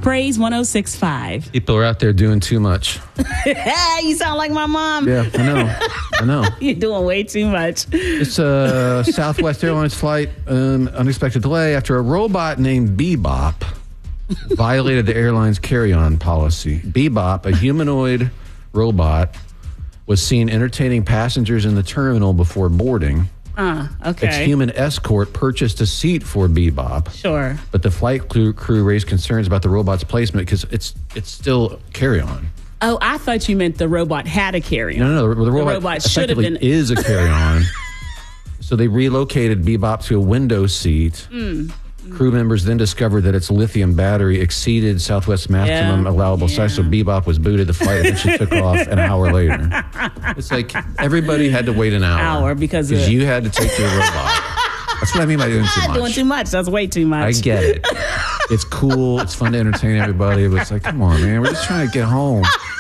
Praise 106.5. People are out there doing too much. Hey, you sound like my mom. Yeah, I know. You're doing way too much. It's a Southwest Airlines flight, unexpected delay after a robot named Bebop violated the airline's carry-on policy. Bebop, a humanoid robot, was seen entertaining passengers in the terminal before boarding. Okay. Its human escort purchased a seat for Bebop. Sure. But the flight crew raised concerns about the robot's placement because it's still carry-on. Oh, I thought you meant the robot had a carry-on. No, the robot should have been is a carry-on. So they relocated Bebop to a window seat. Crew members then discovered that its lithium battery exceeded Southwest's maximum allowable size, so Bebop was booted. The flight eventually took off an hour later. It's like everybody had to wait an hour because you had to take your robot. That's what I mean by doing too much. Doing too much. That's way too much. I get it. It's cool. It's fun to entertain everybody, but it's like, come on, man. We're just trying to get home.